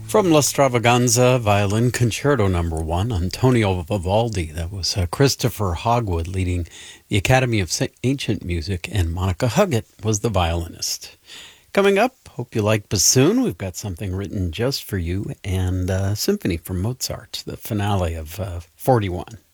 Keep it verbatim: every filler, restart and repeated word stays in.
From La Stravaganza, Violin Concerto Number One, Antonio Vivaldi. That was uh, Christopher Hogwood leading the Academy of Ancient Music, and Monica Huggett was the violinist. Coming up, hope you like bassoon. We've got something written just for you, and uh, Symphony from Mozart, the finale of uh, forty-one.